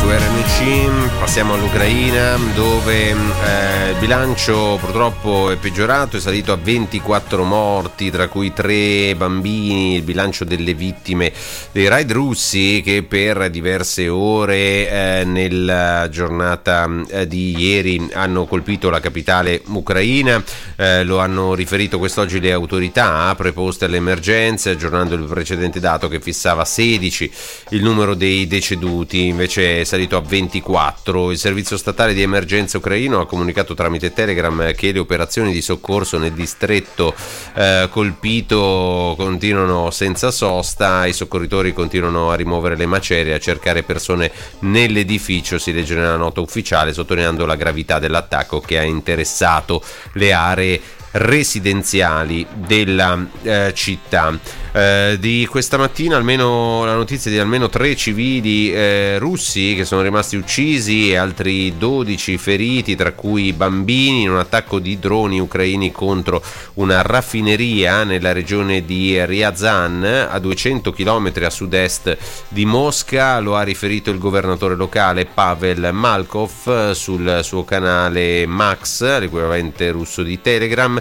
su RNC. Passiamo all'Ucraina, dove il bilancio purtroppo è peggiorato, è salito a 24 morti, tra cui 3 bambini. Il bilancio delle vittime dei raid russi che per diverse ore nella giornata di ieri hanno colpito la capitale ucraina. Lo hanno riferito quest'oggi le autorità preposte alle emergenze, aggiornando il precedente dato che fissava 16 il numero dei deceduti, invece è salito a 24. Il servizio statale di emergenza ucraino ha comunicato tramite Telegram che le operazioni di soccorso nel distretto colpito continuano senza sosta. I soccorritori continuano a rimuovere le macerie e a cercare persone nell'edificio, si legge nella nota ufficiale, sottolineando la gravità dell'attacco che ha interessato le aree residenziali della città. Di questa mattina almeno la notizia di almeno 3 civili russi che sono rimasti uccisi e altri 12 feriti, tra cui bambini, in un attacco di droni ucraini contro una raffineria nella regione di Ryazan, a 200 km a sud-est di Mosca. Lo ha riferito il governatore locale Pavel Malkov sul suo canale Max, l'equivalente russo di Telegram.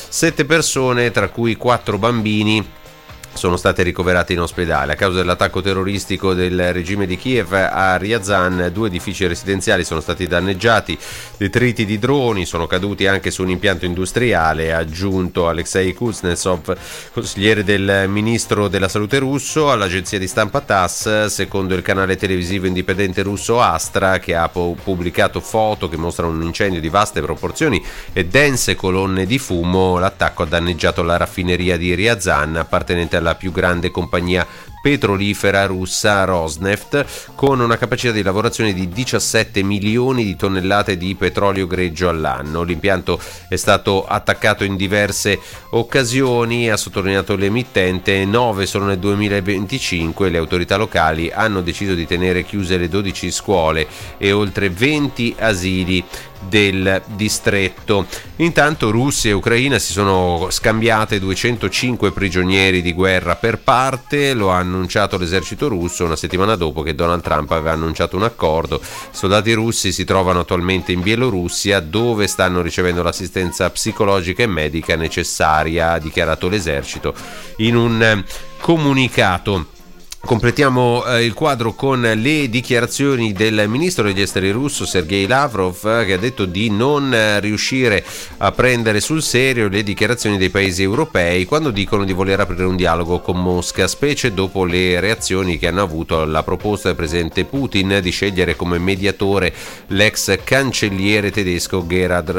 7 persone, tra cui 4 bambini, sono state ricoverate in ospedale. A causa dell'attacco terroristico del regime di Kiev a Ryazan, 2 edifici residenziali sono stati danneggiati. Detriti di droni sono caduti anche su un impianto industriale, ha aggiunto Alexei Kuznetsov, consigliere del ministro della salute russo, all'agenzia di stampa TASS, secondo il canale televisivo indipendente russo Astra, che ha pubblicato foto che mostrano un incendio di vaste proporzioni e dense colonne di fumo. L'attacco ha danneggiato la raffineria di Ryazan, appartenente alla più grande compagnia petrolifera russa Rosneft, con una capacità di lavorazione di 17 milioni di tonnellate di petrolio greggio all'anno. L'impianto è stato attaccato in diverse occasioni, ha sottolineato l'emittente. 9 solo nel 2025. Le autorità locali hanno deciso di tenere chiuse le 12 scuole e oltre 20 asili del distretto. Intanto Russia e Ucraina si sono scambiate 205 prigionieri di guerra per parte. Lo ha annunciato l'esercito russo una settimana dopo che Donald Trump aveva annunciato un accordo. I soldati russi si trovano attualmente in Bielorussia, dove stanno ricevendo l'assistenza psicologica e medica necessaria, ha dichiarato l'esercito in un comunicato. Completiamo il quadro con le dichiarazioni del ministro degli esteri russo Sergei Lavrov, che ha detto di non riuscire a prendere sul serio le dichiarazioni dei paesi europei quando dicono di voler aprire un dialogo con Mosca, specie dopo le reazioni che hanno avuto alla proposta del presidente Putin di scegliere come mediatore l'ex cancelliere tedesco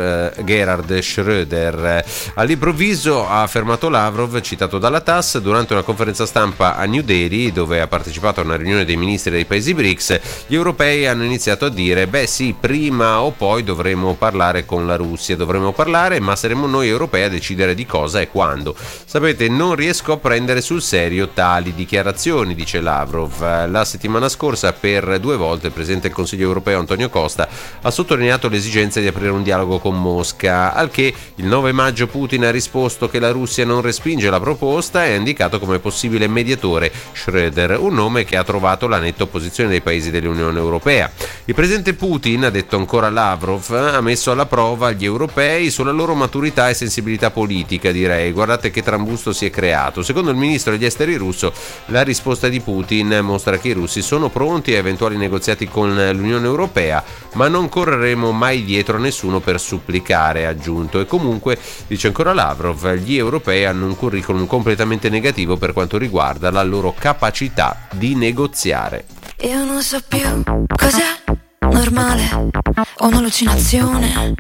Gerhard Schröder. All'improvviso, ha affermato Lavrov, citato dalla TASS, durante una conferenza stampa a New Delhi, dove ha partecipato a una riunione dei ministri dei paesi BRICS, gli europei hanno iniziato a dire: beh sì, prima o poi dovremo parlare con la Russia, dovremo parlare, ma saremo noi europei a decidere di cosa e quando. Sapete, non riesco a prendere sul serio tali dichiarazioni, dice Lavrov. La settimana scorsa, per 2 volte, il presidente del Consiglio europeo Antonio Costa ha sottolineato l'esigenza di aprire un dialogo con Mosca, al che il 9 maggio Putin ha risposto che la Russia non respinge la proposta e ha indicato come possibile mediatore Schröder, un nome che ha trovato la netta opposizione dei paesi dell'Unione Europea. Il presidente Putin, ha detto ancora Lavrov, ha messo alla prova gli europei sulla loro maturità e sensibilità politica, direi. Guardate che trambusto si è creato. Secondo il ministro degli esteri russo, la risposta di Putin mostra che i russi sono pronti a eventuali negoziati con l'Unione Europea, ma non correremo mai dietro a nessuno per supplicare, ha aggiunto. E comunque, dice ancora Lavrov, gli europei hanno un curriculum completamente negativo per quanto riguarda la loro capacità di negoziare. Io non so più cos'è normale o un'allucinazione.